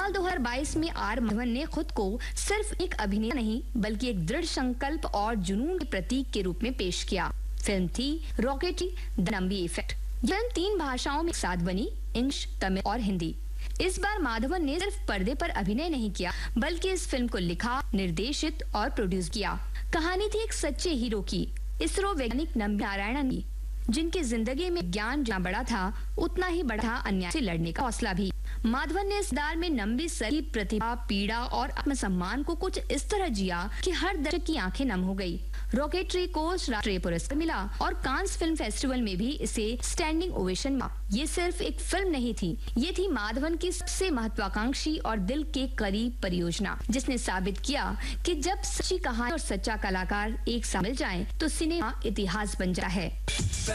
साल 2022 में आर माधवन ने खुद को सिर्फ एक अभिनेता नहीं बल्कि एक दृढ़ संकल्प और जुनून के प्रतीक के रूप में पेश किया। फिल्म थी rocketry the Nambi effect. Film 3 भाषाओं में एक साथ बनी, इंग्लिश, तमिल और हिंदी। इस बार माधवन ने सिर्फ पर्दे पर अभिनय नहीं किया बल्कि इस फिल्म को लिखा, निर्देशित और प्रोड्यूस किया। कहानी थी एक सच्चे हीरो की, इसरो वैज्ञानिक नंबी नारायणन की, जिनकी जिंदगी में ज्ञान जहाँ बड़ा था उतना ही बड़ा था अन्याय से लड़ने का हौसला भी। माधवन ने इस किरदार में नंबी सर की प्रतिभा, पीड़ा और आत्मसम्मान को कुछ इस तरह जिया कि हर दर्शक की आंखें नम हो गई। रॉकेटरी को राष्ट्रीय पुरस्कार मिला और कांस फिल्म फेस्टिवल में भी इसे स्टैंडिंग ओवेशन मिला। ये सिर्फ एक फिल्म नहीं थी, ये थी माधवन की सबसे महत्वाकांक्षी और दिल के करीब परियोजना, जिसने साबित किया कि जब सच्ची कहानी और सच्चा कलाकार एक साथ मिल जाएं, तो सिनेमा इतिहास बन जाता है।